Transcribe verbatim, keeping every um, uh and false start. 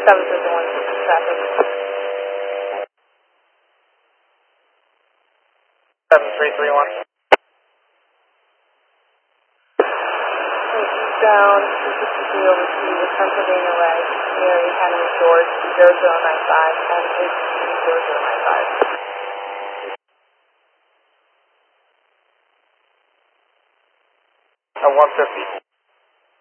seven fifty-one traffic. seven three three one. Down two sixty-three over to the Pennsylvania Way, near Academy Shores, zero zero nine five and eight zero zero nine five. Uh, one fifty.